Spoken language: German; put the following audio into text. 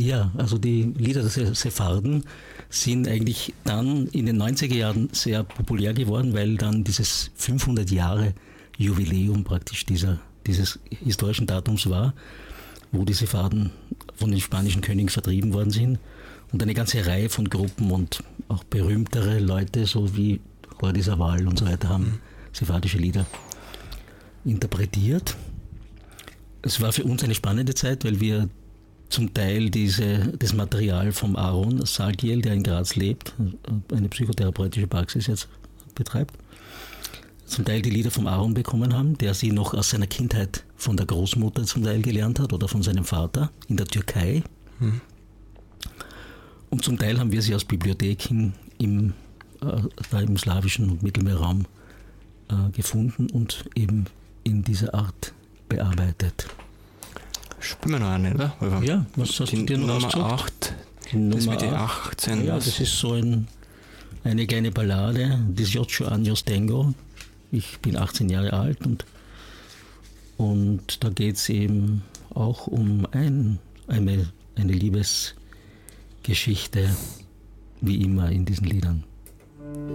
Ja, also die Lieder der Sepharden sind eigentlich dann in den 90er Jahren sehr populär geworden, weil dann dieses 500 Jahre Jubiläum praktisch dieses historischen Datums war, wo die Sepharden von den spanischen Königen vertrieben worden sind und eine ganze Reihe von Gruppen und auch berühmtere Leute, so wie Jordi Savall und so weiter, haben sephardische Lieder interpretiert. Es war für uns eine spannende Zeit, weil wir zum Teil das Material vom Aaron Salgiel, der in Graz lebt, eine psychotherapeutische Praxis jetzt betreibt, zum Teil die Lieder vom Aaron bekommen haben, der sie noch aus seiner Kindheit von der Großmutter zum Teil gelernt hat oder von seinem Vater in der Türkei. Und zum Teil haben wir sie aus Bibliotheken im slawischen und Mittelmeerraum gefunden und eben in dieser Art bearbeitet. Spielen wir noch eine, oder? Ja, was hast du dir noch Nummer ausgesucht? 8, das mit den 18. Ja, das ist so eine kleine Ballade, 18 años tengo. Ich bin 18 Jahre alt und da geht es eben auch um eine Liebesgeschichte, wie immer in diesen Liedern.